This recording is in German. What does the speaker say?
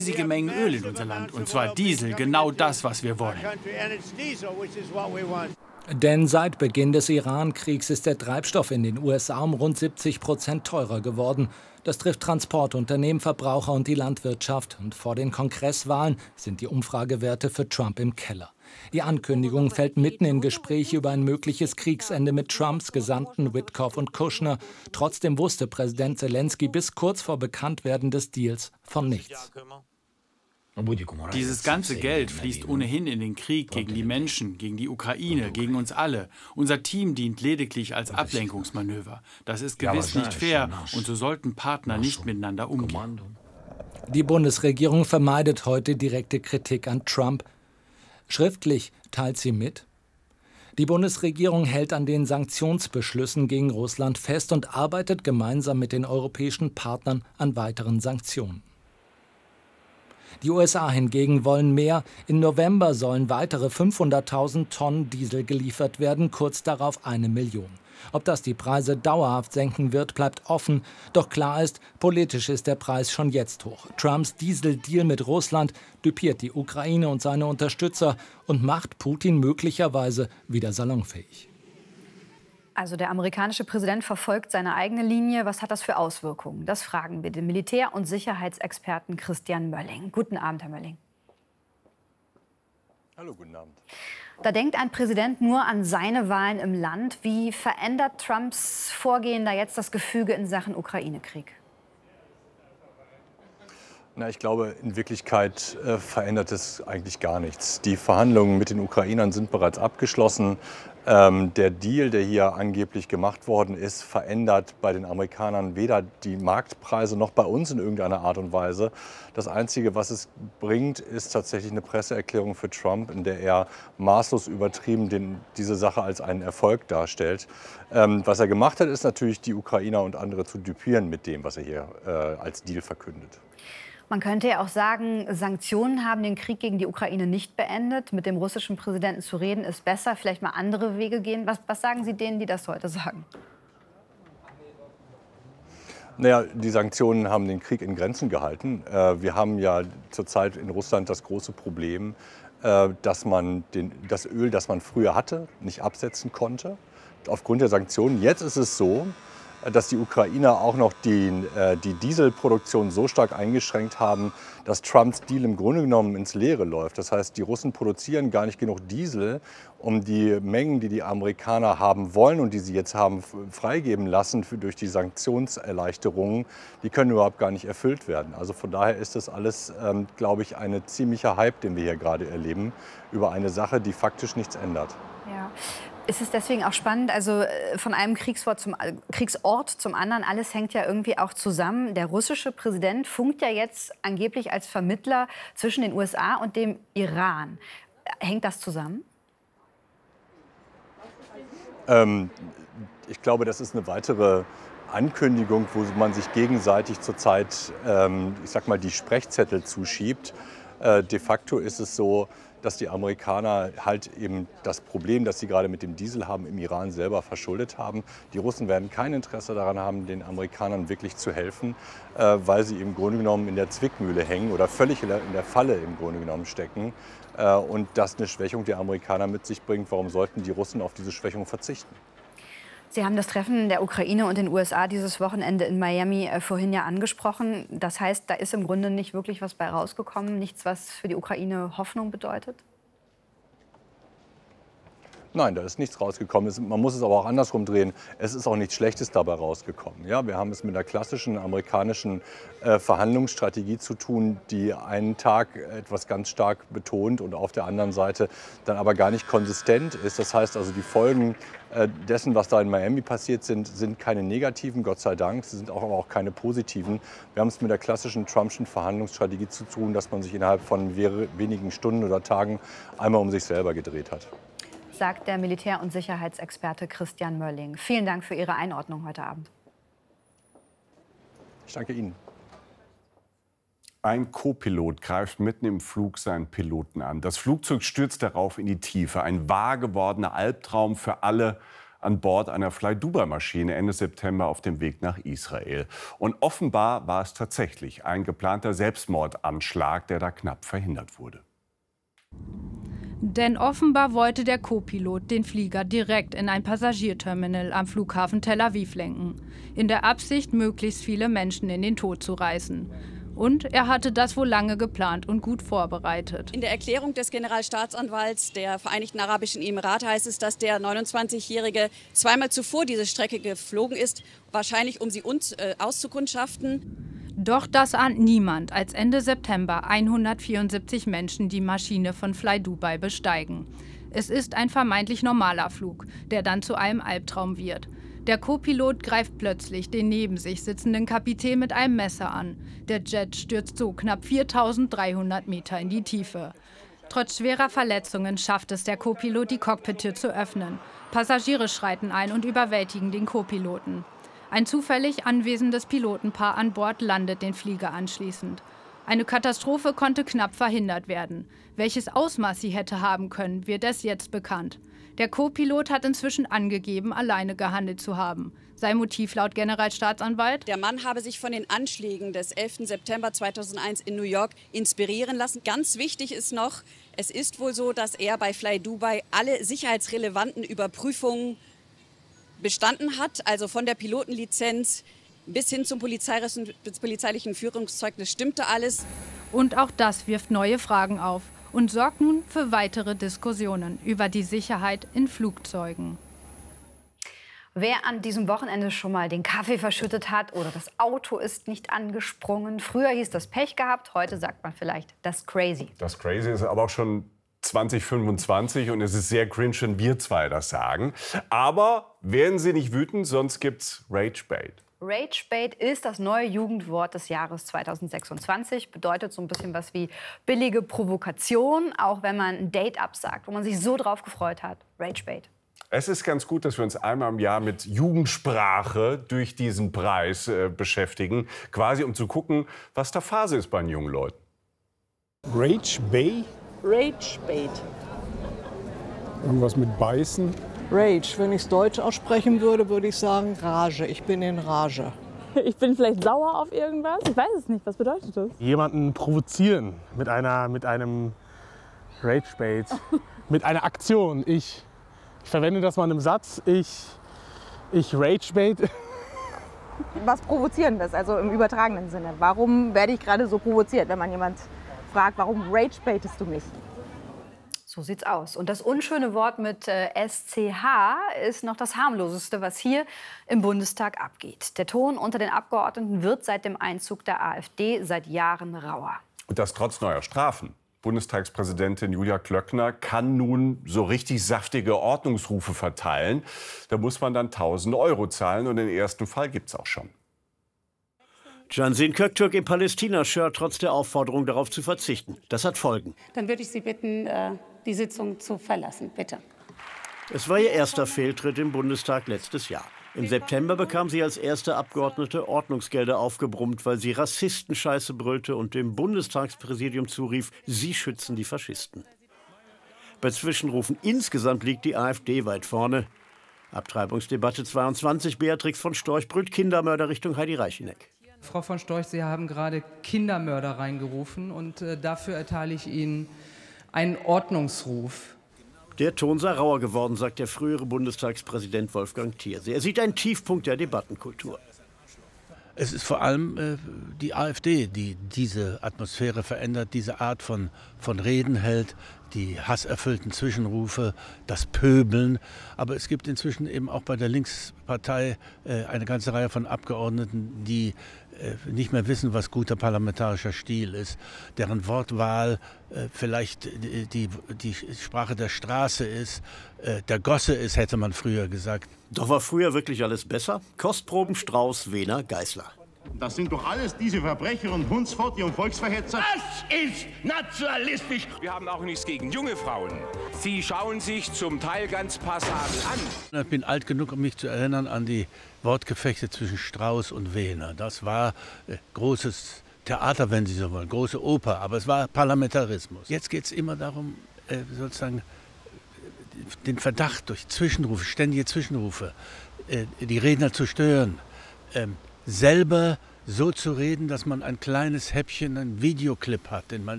riesige Mengen Öl in unser Land, und zwar Diesel, genau das, was wir wollen. Denn seit Beginn des Iran-Kriegs ist der Treibstoff in den USA um rund 70% teurer geworden. Das trifft Transportunternehmen, Verbraucher und die Landwirtschaft. Und vor den Kongresswahlen sind die Umfragewerte für Trump im Keller. Die Ankündigung fällt mitten in Gespräche über ein mögliches Kriegsende mit Trumps Gesandten Witkoff und Kushner. Trotzdem wusste Präsident Zelensky bis kurz vor Bekanntwerden des Deals von nichts. Dieses ganze Geld fließt ohnehin in den Krieg gegen die Menschen, gegen die Ukraine, gegen uns alle. Unser Team dient lediglich als Ablenkungsmanöver. Das ist gewiss nicht fair, und so sollten Partner nicht miteinander umgehen. Die Bundesregierung vermeidet heute direkte Kritik an Trump. Schriftlich teilt sie mit: Die Bundesregierung hält an den Sanktionsbeschlüssen gegen Russland fest und arbeitet gemeinsam mit den europäischen Partnern an weiteren Sanktionen. Die USA hingegen wollen mehr. Im November sollen weitere 500.000 Tonnen Diesel geliefert werden, kurz darauf 1 Million. Ob das die Preise dauerhaft senken wird, bleibt offen. Doch klar ist, politisch ist der Preis schon jetzt hoch. Trumps Dieseldeal mit Russland düpiert die Ukraine und seine Unterstützer und macht Putin möglicherweise wieder salonfähig. Also der amerikanische Präsident verfolgt seine eigene Linie. Was hat das für Auswirkungen? Das fragen wir den Militär- und Sicherheitsexperten Christian Mölling. Guten Abend, Herr Mölling. Hallo, guten Abend. Da denkt ein Präsident nur an seine Wahlen im Land. Wie verändert Trumps Vorgehen da jetzt das Gefüge in Sachen Ukraine-Krieg? Na, ich glaube, in Wirklichkeit verändert es eigentlich gar nichts. Die Verhandlungen mit den Ukrainern sind bereits abgeschlossen. Der Deal, der hier angeblich gemacht worden ist, verändert bei den Amerikanern weder die Marktpreise noch bei uns in irgendeiner Art und Weise. Das Einzige, was es bringt, ist tatsächlich eine Presseerklärung für Trump, in der er maßlos übertrieben diese Sache als einen Erfolg darstellt. Was er gemacht hat, ist natürlich, die Ukrainer und andere zu düpieren mit dem, was er hier als Deal verkündet. Man könnte ja auch sagen, Sanktionen haben den Krieg gegen die Ukraine nicht beendet. Mit dem russischen Präsidenten zu reden ist besser, vielleicht mal andere Wege gehen. Was sagen Sie denen, die das heute sagen? Naja, die Sanktionen haben den Krieg in Grenzen gehalten. Wir haben ja zurzeit in Russland das große Problem, dass man das Öl, das man früher hatte, nicht absetzen konnte, aufgrund der Sanktionen. Jetzt ist es so, dass die Ukrainer auch noch die Dieselproduktion so stark eingeschränkt haben, dass Trumps Deal im Grunde genommen ins Leere läuft. Das heißt, die Russen produzieren gar nicht genug Diesel, um die Mengen, die die Amerikaner haben wollen und die sie jetzt haben freigeben lassen durch die Sanktionserleichterungen, die können überhaupt gar nicht erfüllt werden. Also von daher ist das alles, glaube ich, ein ziemlicher Hype, den wir hier gerade erleben, über eine Sache, die faktisch nichts ändert. Ja. Ist es deswegen auch spannend, also von einem Kriegsort zum anderen, alles hängt ja irgendwie auch zusammen. Der russische Präsident funkt ja jetzt angeblich als Vermittler zwischen den USA und dem Iran. Hängt das zusammen? Ich glaube, das ist eine weitere Ankündigung, wo man sich gegenseitig zurzeit, ich sag mal, die Sprechzettel zuschiebt. De facto ist es so, dass die Amerikaner halt eben das Problem, das sie gerade mit dem Diesel haben, im Iran selber verschuldet haben. Die Russen werden kein Interesse daran haben, den Amerikanern wirklich zu helfen, weil sie im Grunde genommen in der Zwickmühle hängen oder völlig in der Falle im Grunde genommen stecken. Und das eine Schwächung der Amerikaner mit sich bringt. Warum sollten die Russen auf diese Schwächung verzichten? Sie haben das Treffen der Ukraine und den USA dieses Wochenende in Miami vorhin ja angesprochen. Das heißt, da ist im Grunde nicht wirklich was bei rausgekommen, nichts, was für die Ukraine Hoffnung bedeutet? Nein, da ist nichts rausgekommen. Man muss es aber auch andersrum drehen. Es ist auch nichts Schlechtes dabei rausgekommen. Ja, wir haben es mit einer klassischen amerikanischen Verhandlungsstrategie zu tun, die einen Tag etwas ganz stark betont und auf der anderen Seite dann aber gar nicht konsistent ist. Das heißt also, die Folgen dessen, was da in Miami passiert sind keine negativen, Gott sei Dank. Sie sind aber auch keine positiven. Wir haben es mit der klassischen Trumpschen Verhandlungsstrategie zu tun, dass man sich innerhalb von wenigen Stunden oder Tagen einmal um sich selber gedreht hat. Sagt der Militär- und Sicherheitsexperte Christian Mölling. Vielen Dank für Ihre Einordnung heute Abend. Ich danke Ihnen. Ein Co-Pilot greift mitten im Flug seinen Piloten an. Das Flugzeug stürzt darauf in die Tiefe. Ein wahr gewordener Albtraum für alle an Bord einer Fly-Dubai-Maschine Ende September auf dem Weg nach Israel. Und offenbar war es tatsächlich ein geplanter Selbstmordanschlag, der da knapp verhindert wurde. Denn offenbar wollte der Co-Pilot den Flieger direkt in ein Passagierterminal am Flughafen Tel Aviv lenken, in der Absicht, möglichst viele Menschen in den Tod zu reißen. Und er hatte das wohl lange geplant und gut vorbereitet. In der Erklärung des Generalstaatsanwalts der Vereinigten Arabischen Emirate heißt es, dass der 29-Jährige zweimal zuvor diese Strecke geflogen ist, wahrscheinlich um sie uns auszukundschaften. Doch das ahnt niemand, als Ende September 174 Menschen die Maschine von Fly Dubai besteigen. Es ist ein vermeintlich normaler Flug, der dann zu einem Albtraum wird. Der Co-Pilot greift plötzlich den neben sich sitzenden Kapitän mit einem Messer an. Der Jet stürzt so knapp 4.300 Meter in die Tiefe. Trotz schwerer Verletzungen schafft es der Co-Pilot, die Cockpittür zu öffnen. Passagiere schreiten ein und überwältigen den Co-Piloten. Ein zufällig anwesendes Pilotenpaar an Bord landet den Flieger anschließend. Eine Katastrophe konnte knapp verhindert werden. Welches Ausmaß sie hätte haben können, wird erst jetzt bekannt. Der Co-Pilot hat inzwischen angegeben, alleine gehandelt zu haben. Sein Motiv laut Generalstaatsanwalt: Der Mann habe sich von den Anschlägen des 11. September 2001 in New York inspirieren lassen. Ganz wichtig ist noch, es ist wohl so, dass er bei Fly Dubai alle sicherheitsrelevanten Überprüfungen bestanden hat. Also von der Pilotenlizenz bis hin zum polizeilichen Führungszeugnis stimmte alles. Und auch das wirft neue Fragen auf und sorgt nun für weitere Diskussionen über die Sicherheit in Flugzeugen. Wer an diesem Wochenende schon mal den Kaffee verschüttet hat oder das Auto ist nicht angesprungen. Früher hieß das Pech gehabt, heute sagt man vielleicht das Crazy. Das Crazy ist aber auch schon 2025 und es ist sehr cringe, wenn wir zwei das sagen. Aber werden Sie nicht wütend, sonst gibt's Ragebait. Ragebait ist das neue Jugendwort des Jahres 2026. Bedeutet so ein bisschen was wie billige Provokation, auch wenn man ein Date absagt, wo man sich so drauf gefreut hat. Ragebait. Es ist ganz gut, dass wir uns einmal im Jahr mit Jugendsprache durch diesen Preis beschäftigen. Quasi um zu gucken, was da Phase ist bei den jungen Leuten. Ragebait? Ragebait. Irgendwas mit Beißen? Rage. Wenn ich es deutsch aussprechen würde, würde ich sagen Rage. Ich bin in Rage. Ich bin vielleicht sauer auf irgendwas. Ich weiß es nicht. Was bedeutet das? Jemanden provozieren mit einem Ragebait. Mit einer Aktion. Ich verwende das mal in einem Satz. Ich Ragebait. Was Provozierendes, also im übertragenen Sinne. Warum werde ich gerade so provoziert, wenn man jemand fragt, warum ragebaitest du mich? So sieht's aus. Und das unschöne Wort mit SCH ist noch das harmloseste, was hier im Bundestag abgeht. Der Ton unter den Abgeordneten wird seit dem Einzug der AfD seit Jahren rauer. Und das trotz neuer Strafen. Bundestagspräsidentin Julia Klöckner kann nun so richtig saftige Ordnungsrufe verteilen. Da muss man dann 1.000 € zahlen und den ersten Fall gibt's auch schon. Cansin Köktürk im Palästina-Shirt trotz der Aufforderung, darauf zu verzichten. Das hat Folgen. Dann würde ich Sie bitten, die Sitzung zu verlassen, bitte. Es war ihr erster Fehltritt im Bundestag letztes Jahr. Im September bekam sie als erste Abgeordnete Ordnungsgelder aufgebrummt, weil sie Rassistenscheiße brüllte und dem Bundestagspräsidium zurief, sie schützen die Faschisten. Bei Zwischenrufen insgesamt liegt die AfD weit vorne. Abtreibungsdebatte 22, Beatrix von Storch brüllt Kindermörder Richtung Heidi Reicheneck. Frau von Storch, Sie haben gerade Kindermörder reingerufen und dafür erteile ich Ihnen einen Ordnungsruf. Der Ton sei rauer geworden, sagt der frühere Bundestagspräsident Wolfgang Thierse. Er sieht einen Tiefpunkt der Debattenkultur. Es ist vor allem die AfD, die diese Atmosphäre verändert, diese Art von Reden hält, die hasserfüllten Zwischenrufe, das Pöbeln. Aber es gibt inzwischen eben auch bei der Linkspartei eine ganze Reihe von Abgeordneten, die nicht mehr wissen, was guter parlamentarischer Stil ist, deren Wortwahl vielleicht die Sprache der Straße ist, der Gosse ist, hätte man früher gesagt. Doch war früher wirklich alles besser? Kostproben Strauß, Wehner, Geißler. Das sind doch alles diese Verbrecher und Hundsforti und Volksverhetzer. Das ist nationalistisch. Wir haben auch nichts gegen junge Frauen. Sie schauen sich zum Teil ganz passabel an. Ich bin alt genug, um mich zu erinnern an die Wortgefechte zwischen Strauß und Wehner. Das war großes Theater, wenn Sie so wollen, große Oper, aber es war Parlamentarismus. Jetzt geht es immer darum, sozusagen den Verdacht durch Zwischenrufe, ständige Zwischenrufe, die Redner zu stören, selber so zu reden, dass man ein kleines Häppchen, einen Videoclip hat, den man